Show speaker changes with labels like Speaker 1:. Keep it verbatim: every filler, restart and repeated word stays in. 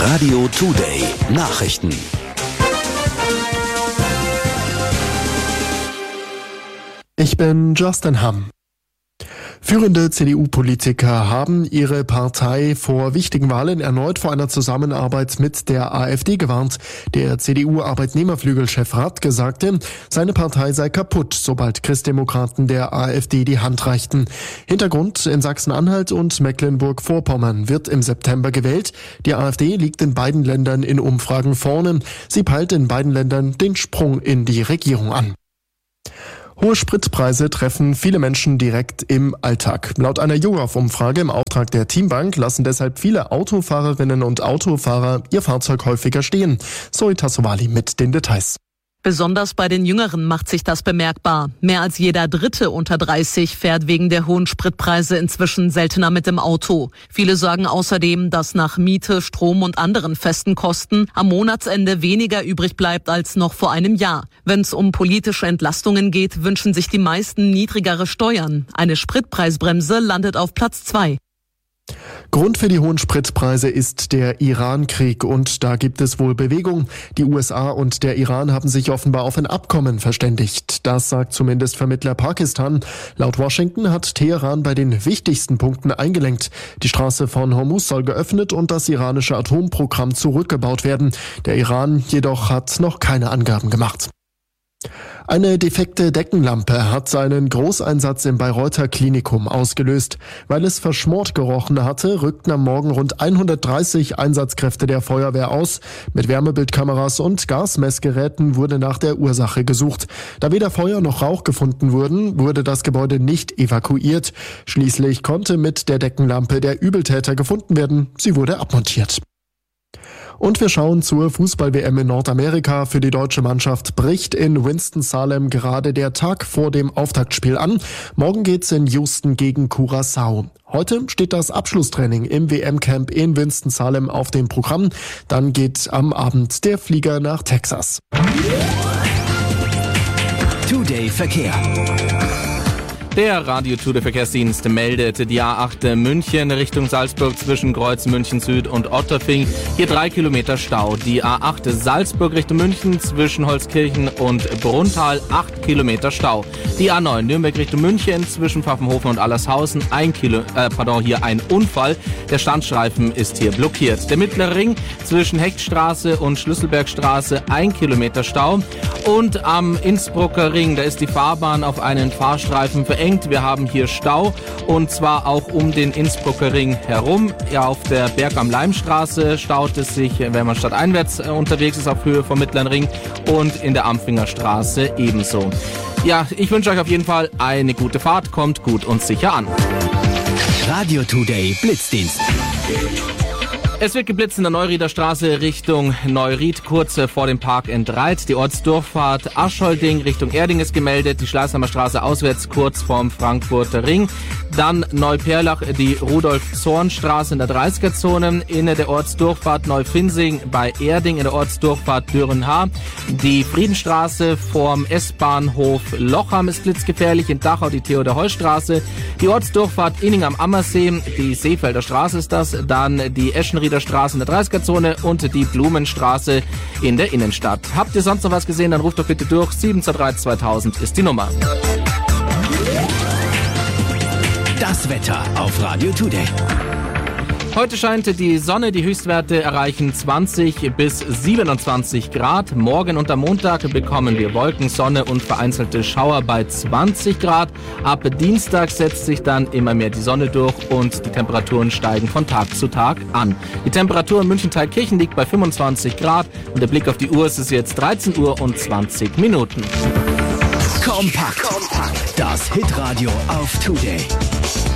Speaker 1: Radio Today Nachrichten.
Speaker 2: Ich bin Justin Hamm. Führende C D U-Politiker haben ihre Partei vor wichtigen Wahlen erneut vor einer Zusammenarbeit mit der AfD gewarnt. Der C D U-Arbeitnehmerflügelchef Radke sagte, seine Partei sei kaputt, sobald Christdemokraten der AfD die Hand reichten. Hintergrund: in Sachsen-Anhalt und Mecklenburg-Vorpommern wird im September gewählt. Die AfD liegt in beiden Ländern in Umfragen vorne. Sie peilt in beiden Ländern den Sprung in die Regierung an. Hohe Spritpreise treffen viele Menschen direkt im Alltag. Laut einer YouGov-Umfrage im Auftrag der Teambank lassen deshalb viele Autofahrerinnen und Autofahrer ihr Fahrzeug häufiger stehen. Zoe Tassovali mit den Details.
Speaker 3: Besonders bei den Jüngeren macht sich das bemerkbar. Mehr als jeder Dritte unter dreißig fährt wegen der hohen Spritpreise inzwischen seltener mit dem Auto. Viele sagen außerdem, dass nach Miete, Strom und anderen festen Kosten am Monatsende weniger übrig bleibt als noch vor einem Jahr. Wenn es um politische Entlastungen geht, wünschen sich die meisten niedrigere Steuern. Eine Spritpreisbremse landet auf Platz zwei.
Speaker 2: Grund für die hohen Spritpreise ist der Iran-Krieg und da gibt es wohl Bewegung. Die U S A und der Iran haben sich offenbar auf ein Abkommen verständigt. Das sagt zumindest Vermittler Pakistan. Laut Washington hat Teheran bei den wichtigsten Punkten eingelenkt. Die Straße von Hormuz soll geöffnet und das iranische Atomprogramm zurückgebaut werden. Der Iran jedoch hat noch keine Angaben gemacht. Eine defekte Deckenlampe hat seinen Großeinsatz im Bayreuther Klinikum ausgelöst. Weil es verschmort gerochen hatte, rückten am Morgen rund hundertdreißig Einsatzkräfte der Feuerwehr aus. Mit Wärmebildkameras und Gasmessgeräten wurde nach der Ursache gesucht. Da weder Feuer noch Rauch gefunden wurden, wurde das Gebäude nicht evakuiert. Schließlich konnte mit der Deckenlampe der Übeltäter gefunden werden. Sie wurde abmontiert. Und wir schauen zur Fußball-W M in Nordamerika. Für die deutsche Mannschaft bricht in Winston-Salem gerade der Tag vor dem Auftaktspiel an. Morgen geht's in Houston gegen Curaçao. Heute steht das Abschlusstraining im W M-Camp in Winston-Salem auf dem Programm. Dann geht am Abend der Flieger nach Texas.
Speaker 1: Today Verkehr.
Speaker 4: Der Radio Today Verkehrsdienst meldet die A acht München Richtung Salzburg zwischen Kreuz München Süd und Otterfing. Hier drei Kilometer Stau. Die A acht Salzburg Richtung München zwischen Holzkirchen und Brunnthal acht Kilometer Stau. Die A neun Nürnberg Richtung München zwischen Pfaffenhofen und Allershausen ein Kilo, äh, pardon, hier ein Unfall. Der Standstreifen ist hier blockiert. Der Mittlere Ring zwischen Hechtstraße und Schlüsselbergstraße ein Kilometer Stau. Und am Innsbrucker Ring, da ist die Fahrbahn auf einen Fahrstreifen verengt. Wir haben hier Stau und zwar auch um den Innsbrucker Ring herum. Ja, auf der Berg am Leimstraße staut es sich, wenn man stadteinwärts unterwegs ist, auf Höhe vom Mittleren Ring und in der Amfinger Straße ebenso. Ja, ich wünsche euch auf jeden Fall eine gute Fahrt. Kommt gut und sicher an.
Speaker 1: Radio Today Blitzdienst.
Speaker 4: Es wird geblitzt in der Neurieder Straße Richtung Neuried, kurz vor dem Park Entreit. Die Ortsdurchfahrt Aschholding Richtung Erding ist gemeldet. Die Schleißheimer Straße auswärts kurz vorm Frankfurter Ring. Dann Neuperlach, die Rudolf-Zorn-Straße in der dreißiger-Zone. In der Ortsdurchfahrt Neufinsing bei Erding, in der Ortsdurchfahrt Dürrenhaar. Die Friedenstraße vorm S-Bahnhof Lochham ist blitzgefährlich. In Dachau die Theodor-Heuss-Straße. Die Ortsdurchfahrt Inning am Ammersee, die Seefelder Straße ist das. Dann die Eschenrieder Straße in der dreißiger-Zone und die Blumenstraße in der Innenstadt. Habt ihr sonst noch was gesehen, dann ruft doch bitte durch. sieben zwei drei zweitausend ist die Nummer.
Speaker 1: Das Wetter auf Radio Today.
Speaker 4: Heute scheint die Sonne, die Höchstwerte erreichen zwanzig bis siebenundzwanzig Grad. Morgen und am Montag bekommen wir Wolken, Sonne und vereinzelte Schauer bei zwanzig Grad. Ab Dienstag setzt sich dann immer mehr die Sonne durch und die Temperaturen steigen von Tag zu Tag an. Die Temperatur in München-Thalkirchen liegt bei fünfundzwanzig Grad und der Blick auf die Uhr, es ist jetzt dreizehn Uhr und zwanzig Minuten.
Speaker 1: Kompakt. Kompakt. Das Hitradio auf Today.